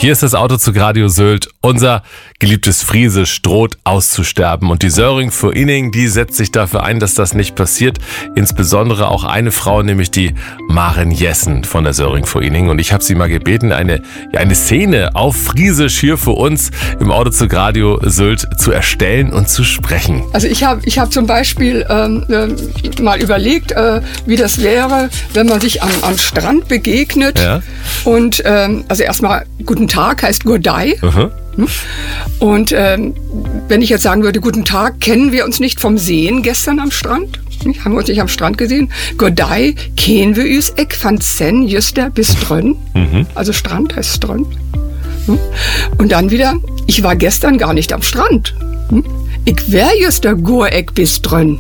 Hier ist das Auto zu Radio Sylt. Unser geliebtes Friesisch droht auszusterben. Und die Söring für Inning, die setzt sich dafür ein, dass das nicht passiert. Insbesondere auch eine Frau, nämlich die Maren Jessen von der Söring für Inning. Und ich habe sie mal gebeten, eine Szene auf Friesisch hier für uns im Auto zu Radio Sylt zu erstellen und zu sprechen. Also ich hab zum Beispiel mal überlegt, wie das wäre, wenn man sich am Strand begegnet. Ja. Und also erstmal Guten Tag heißt Gurdei. Und wenn ich jetzt sagen würde, guten Tag, kennen wir uns nicht vom Sehen gestern am Strand? Haben wir uns nicht am Strand gesehen? Gurdei, kennen wir uns ek van sen juster bis drön. Also Strand heißt Strön. Und dann wieder, ich war gestern gar nicht am Strand. Ich wär juster goer ek bis drön.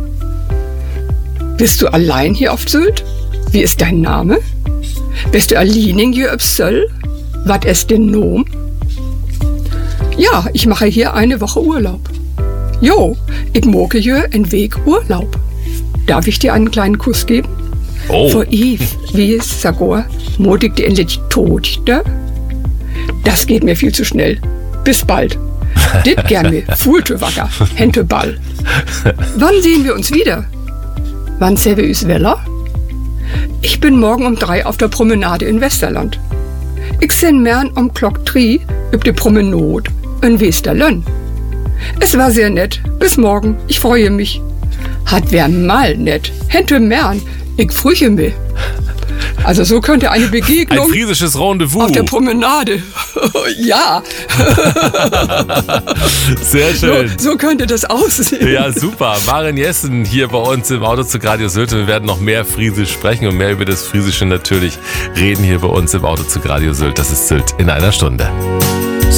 Bist du allein hier auf Sylt? Wie ist dein Name? Bist du alleining hier auf Sylt? Was ist denn Nom? Ja, ich mache hier eine Woche Urlaub. Jo, ich moke hier einen Weg Urlaub. Darf ich dir einen kleinen Kuss geben? Oh. Für Eve, wie es Sagor, motig die endlich tot, da? Das geht mir viel zu schnell. Bis bald. Dit gern mir, Fulte wacker, Hente Ball. Wann sehen wir uns wieder? Wann sehen wir uns Weller? Ich bin morgen um 3 auf der Promenade in Westerland. Ich sehn mern um Klock 3 üb de Promenade in Westerlönn. Es war sehr nett. Bis morgen. Ich freue mich. Hat wer mal nett. Hente mern. Ich früche mich. Also so könnte eine Begegnung ein friesisches Rendezvous auf der Promenade. Ja. Sehr schön. So könnte das aussehen. Ja, super. Maren Jessen hier bei uns im Auto zu Radio Sylt. Wir werden noch mehr Friesisch sprechen und mehr über das Friesische natürlich reden hier bei uns im Auto zu Radio Sylt. Das ist Sylt in einer Stunde.